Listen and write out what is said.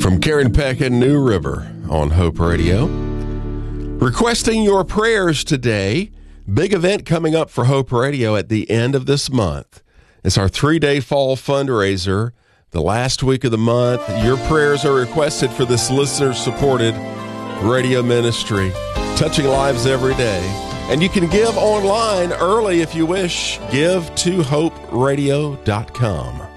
From Karen Peck and New River on Hope Radio. Requesting your prayers today. Big event coming up for Hope Radio at the end of this month. It's our 3-day fall fundraiser. The last week of the month, your prayers are requested for this listener-supported radio ministry, touching lives every day. And you can give online early if you wish. Give to hoperadio.com.